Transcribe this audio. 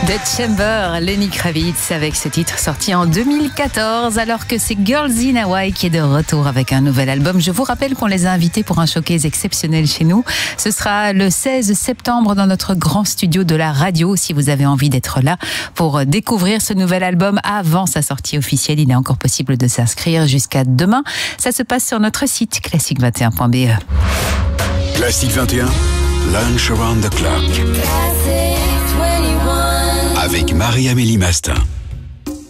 The Chamber, Lenny Kravitz avec ce titre sorti en 2014 alors que c'est Girls in Hawaii qui est de retour avec un nouvel album. Je vous rappelle qu'on les a invités pour un showcase exceptionnel chez nous. Ce sera le 16 septembre dans notre grand studio de la radio si vous avez envie d'être là pour découvrir ce nouvel album avant sa sortie officielle. Il est encore possible de s'inscrire jusqu'à demain. Ça se passe sur notre site classique21.be. Classique 21, Lunch Around the Clock. Avec Marie-Amélie Mastin.